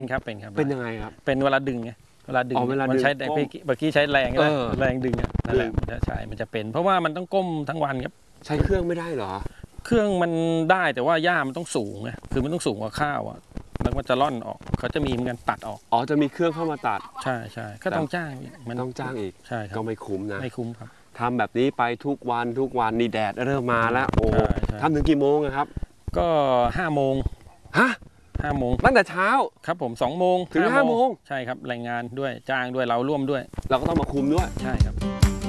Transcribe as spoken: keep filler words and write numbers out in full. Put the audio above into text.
ครับเป็นครับเป็นยังไงครับเป็นเวลาดึงไงเวลาดึงมันใช้แต่เมื่อกี้ใช้แรงแรงดึงนั่นแหละมันจะใช่มันจะเป็นเพราะว่ามันต้องก้มทั้งวันครับใช้เครื่องไม่ได้เหรอเครื่องมันได้แต่ว่าหญ้ามันต้องสูงไงคือมันต้องสูงกว่าข้าวอ่ะแล้วมันจะร่อนออกเขาจะมีเหมือนกันตัดออกอ๋อจะมีเครื่องเข้ามาตัดใช่ใช่ก็ต้องจ้างมันต้องจ้างอีกใช่ครับก็ไม่คุ้มนะไม่คุ้มครับทำแบบนี้ไปทุกวันทุกวันนี่แดดเริ่มมาแล้วโอ้ทำถึงกี่โมงครับก็ห้าโมงฮะห้าโมงตั้งแต่เช้าครับผมสองโมงถึงห้าโมงใช่ครับแรงงานด้วยจ้างด้วยเราร่วมด้วยเราก็ต้องมาคุมด้วยใช่ครับ